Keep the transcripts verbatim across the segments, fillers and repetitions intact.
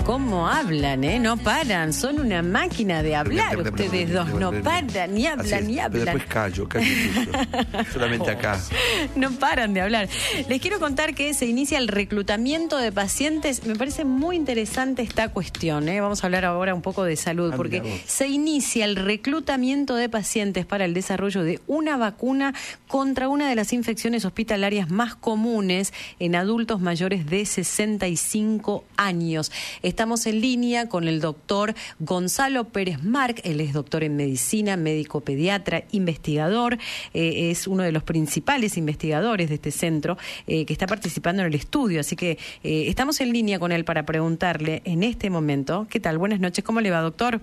cómo hablan, ¿eh? No paran, son una máquina de hablar. Ustedes dos no paran, ni hablan, ni hablan. Después callo, callo justo. Solamente acá. No paran de hablar. Les quiero contar que se inicia el reclutamiento de pacientes. Me parece muy interesante esta cuestión, ¿eh? Vamos a hablar ahora un poco de salud, porque se inicia el reclutamiento de pacientes para el desarrollo de una vacuna contra una de las infecciones hospitalarias más comunes en adultos mayores de sesenta y cinco años. Estamos en línea con el doctor Gonzalo Pérez Marc. Él es doctor en medicina, médico pediatra, investigador. Eh, es uno de los principales investigadores de este centro eh, que está participando en el estudio. Así que eh, estamos en línea con él para preguntarle en este momento. ¿Qué tal? Buenas noches. ¿Cómo le va, doctor?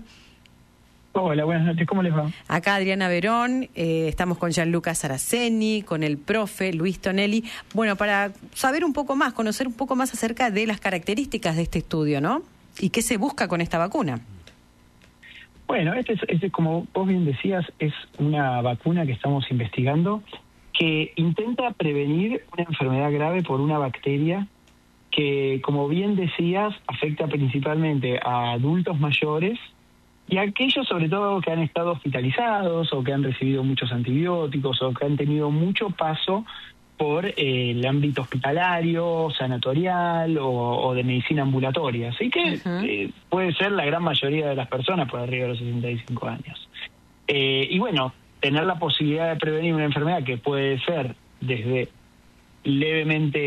Hola, buenas noches. ¿Cómo les va? Acá Adriana Verón, eh, estamos con Gianluca Saraceni, con el profe Luis Tonelli. Bueno, para saber un poco más, conocer un poco más acerca de las características de este estudio, ¿no? ¿Y qué se busca con esta vacuna? Bueno, este es, este, como vos bien decías, es una vacuna que estamos investigando que intenta prevenir una enfermedad grave por una bacteria que, como bien decías, afecta principalmente a adultos mayores y a aquellos, sobre todo, que han estado hospitalizados o que han recibido muchos antibióticos o que han tenido mucho paso por eh, el ámbito hospitalario, sanatorial o, o de medicina ambulatoria. Así que uh-huh. eh, puede ser la gran mayoría de las personas por arriba de los sesenta y cinco años. Eh, y bueno, tener la posibilidad de prevenir una enfermedad que puede ser desde levemente...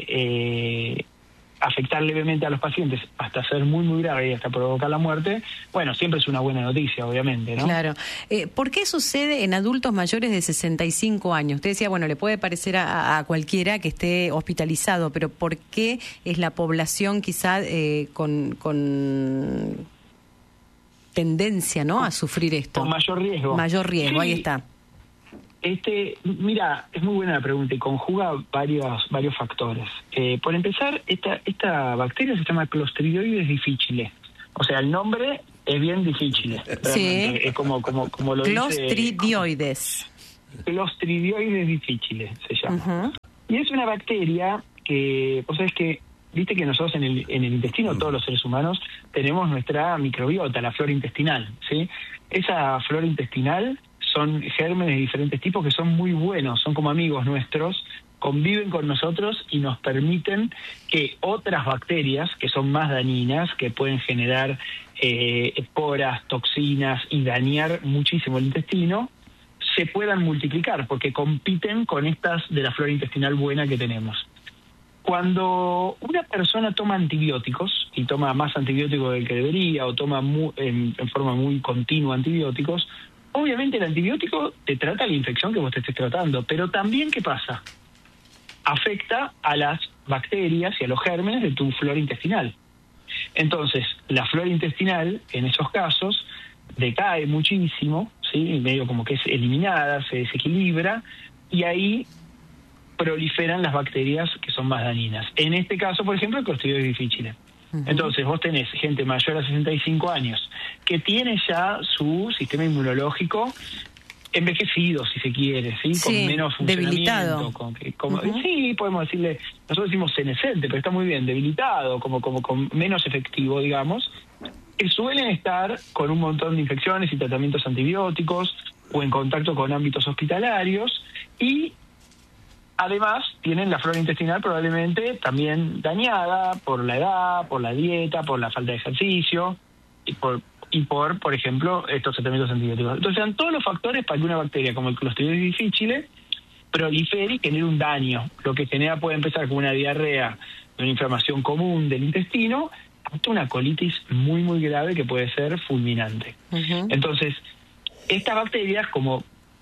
Eh, afectar levemente a los pacientes hasta ser muy, muy grave y hasta provocar la muerte, bueno, siempre es una buena noticia, obviamente, ¿no? Claro. Eh, ¿Por qué sucede en adultos mayores de sesenta y cinco años? Usted decía, bueno, le puede parecer a, a cualquiera que esté hospitalizado, pero ¿por qué es la población quizá eh, con, con tendencia, ¿no?, a sufrir esto? Con mayor riesgo. Mayor riesgo, sí. Ahí está. Este, mira, es muy buena la pregunta y conjuga varios varios factores. Eh, por empezar, esta esta bacteria se llama Clostridioides difficile. O sea, el nombre es bien difícil. Sí. Es como como como lo Clostridioides. dice. Clostridioides difficile se llama. Uh-huh. Y es una bacteria que, vos sabés que, viste que nosotros en el en el intestino, todos los seres humanos, tenemos nuestra microbiota, la flora intestinal, ¿sí? Esa flora intestinal son gérmenes de diferentes tipos que son muy buenos, son como amigos nuestros, conviven con nosotros y nos permiten que otras bacterias, que son más dañinas, que pueden generar eh, esporas, toxinas y dañar muchísimo el intestino, se puedan multiplicar, porque compiten con estas de la flora intestinal buena que tenemos. Cuando una persona toma antibióticos, y toma más antibióticos del que debería, o toma muy, en, en forma muy continua antibióticos, obviamente el antibiótico te trata la infección que vos te estés tratando, pero también, ¿qué pasa? Afecta a las bacterias y a los gérmenes de tu flora intestinal. Entonces, la flora intestinal, en esos casos, decae muchísimo, ¿sí? Medio como que es eliminada, se desequilibra, y ahí proliferan las bacterias que son más dañinas. En este caso, por ejemplo, el Clostridioides difficile. Uh-huh. Entonces vos tenés gente mayor a sesenta y cinco años que tiene ya su sistema inmunológico envejecido, si se quiere, sí, sí, con menos funcionamiento, debilitado. Con, como, uh-huh. Sí, podemos decirle, nosotros decimos senescente, pero está muy bien, debilitado, como, como con menos efectivo, digamos, que suelen estar con un montón de infecciones y tratamientos antibióticos o en contacto con ámbitos hospitalarios y además, tienen la flora intestinal probablemente también dañada por la edad, por la dieta, por la falta de ejercicio y por, y por, por ejemplo, estos tratamientos antibióticos. Entonces, sean todos los factores para que una bacteria como el Clostridioides difficile prolifere y genere un daño. Lo que genera puede empezar con una diarrea, una inflamación común del intestino, hasta una colitis muy, muy grave que puede ser fulminante. Uh-huh. Entonces, estas bacterias, como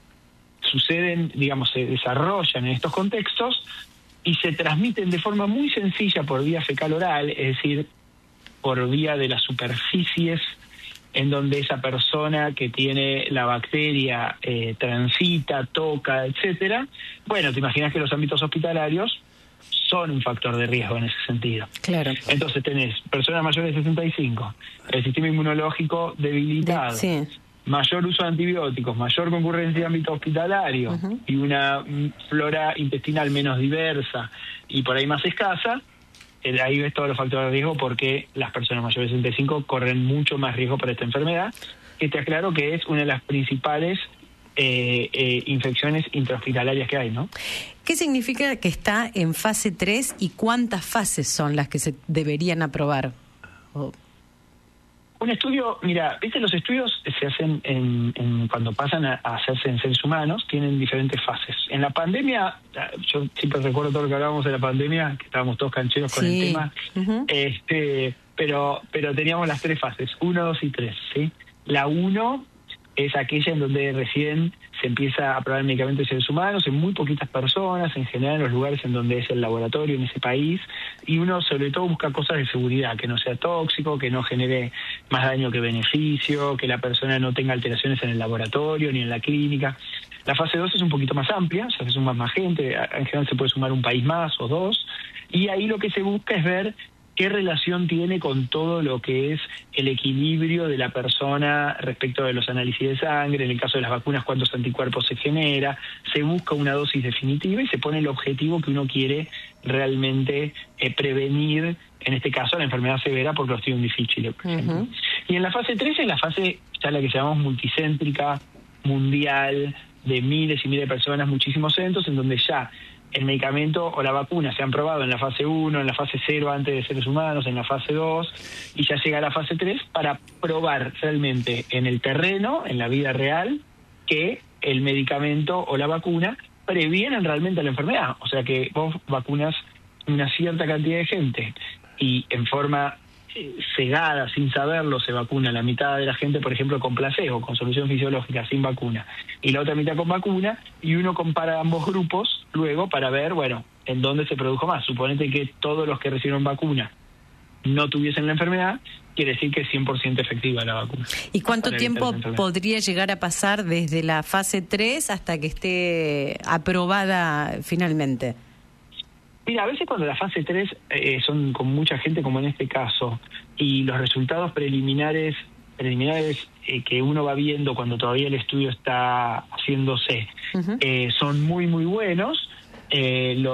suceden, digamos, se desarrollan en estos contextos y se transmiten de forma muy sencilla por vía fecal-oral, es decir, por vía de las superficies en donde esa persona que tiene la bacteria eh, transita, toca, etcétera. Bueno, te imaginas que los ámbitos hospitalarios son un factor de riesgo en ese sentido. Claro. Entonces tenés personas mayores de sesenta y cinco, el sistema inmunológico debilitado, de, sí. mayor uso de antibióticos, mayor concurrencia de ámbito hospitalario uh-huh. y una flora intestinal menos diversa y por ahí más escasa, eh, ahí ves todos los factores de riesgo porque las personas mayores de sesenta y cinco corren mucho más riesgo para esta enfermedad, que te aclaro que es una de las principales eh, eh, infecciones intrahospitalarias que hay, ¿no? ¿Qué significa que está en fase tres y cuántas fases son las que se deberían aprobar? Oh. Un estudio, mira, viste, los estudios se hacen en, en cuando pasan a, a hacerse en seres humanos, tienen diferentes fases. En la pandemia, yo siempre recuerdo todo lo que hablábamos de la pandemia, que estábamos todos cancheros con sí. el tema, uh-huh. este, pero pero teníamos las tres fases, uno, dos y tres, ¿sí? La uno es aquella en donde recién se empieza a probar el medicamento en seres humanos, en muy poquitas personas, en general en los lugares en donde es el laboratorio en ese país, y uno sobre todo busca cosas de seguridad, que no sea tóxico, que no genere más daño que beneficio, que la persona no tenga alteraciones en el laboratorio ni en la clínica. La fase dos es un poquito más amplia, o sea, se suma más gente, en general se puede sumar un país más o dos, y ahí lo que se busca es ver qué relación tiene con todo lo que es el equilibrio de la persona respecto de los análisis de sangre, en el caso de las vacunas, cuántos anticuerpos se genera, se busca una dosis definitiva y se pone el objetivo que uno quiere realmente eh, prevenir, en este caso la enfermedad severa por Clostridium difficile, por ejemplo. Uh-huh. Y en la fase tres es la fase, ya la que llamamos multicéntrica, mundial, de miles y miles de personas, muchísimos centros, en donde ya el medicamento o la vacuna se han probado en la fase uno, en la fase cero antes de seres humanos, en la fase dos, y ya llega a la fase tres para probar realmente en el terreno, en la vida real, que el medicamento o la vacuna previenen realmente la enfermedad. O sea que vos vacunas una cierta cantidad de gente y en forma cegada, sin saberlo, se vacuna la mitad de la gente, por ejemplo, con placebo, con solución fisiológica, sin vacuna, y la otra mitad con vacuna, y uno compara ambos grupos luego para ver, bueno, en dónde se produjo más. Suponete que todos los que recibieron vacuna no tuviesen la enfermedad, quiere decir que es cien por ciento efectiva la vacuna. ¿Y cuánto tiempo podría llegar a pasar desde la fase tres hasta que esté aprobada finalmente? Mira, a veces cuando la fase tres eh, son con mucha gente, como en este caso, y los resultados preliminares preliminares eh, que uno va viendo cuando todavía el estudio está haciéndose, uh-huh. eh, son muy, muy buenos, eh, lo